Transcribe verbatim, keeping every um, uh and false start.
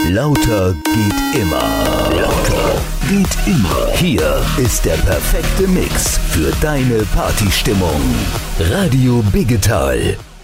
Lauter geht immer. Lauter geht immer. Hier ist der perfekte Mix für deine Partystimmung. Radio Biggetal.